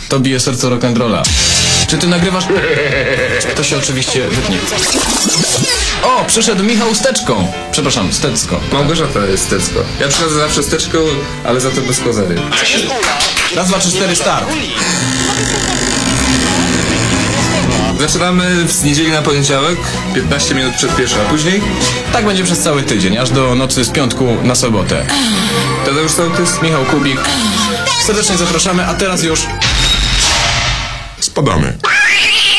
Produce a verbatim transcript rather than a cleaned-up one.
To bije serce rock'n'rolla. Czy ty nagrywasz? To się oczywiście wytnie. O, przyszedł Michał z teczką. Przepraszam, z teczką. Małgorzata jest Stecko. Ja przychodzę zawsze z teczką, ale za to bez kozery. Raz, dwa, trzy, cztery, start. Zaczynamy z niedzieli na poniedziałek, piętnaście minut przed pierwszą, a później Tak będzie przez cały tydzień, aż do nocy z piątku na sobotę. Tadeusz Sołtys, Michał Kubik. Serdecznie zapraszamy, a teraz już... Spadamy.